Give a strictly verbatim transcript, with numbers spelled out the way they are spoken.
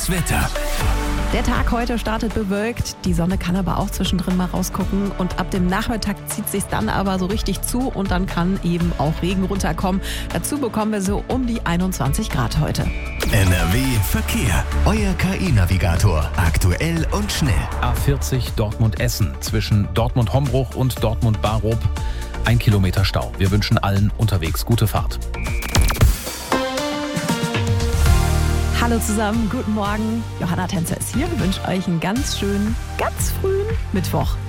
Das Wetter. Der Tag heute startet bewölkt, die Sonne kann aber auch zwischendrin mal rausgucken und ab dem Nachmittag zieht sich's dann aber so richtig zu und dann kann eben auch Regen runterkommen. Dazu bekommen wir so um die einundzwanzig Grad heute. N R W Verkehr. Euer K I-Navigator. Aktuell und schnell. A vierzig Dortmund-Essen zwischen Dortmund-Hombruch und Dortmund-Barup. Ein Kilometer Stau. Wir wünschen allen unterwegs gute Fahrt. Hallo zusammen, guten Morgen. Johanna Tänzer ist hier. Ich wünsche euch einen ganz schönen, ganz frühen Mittwoch.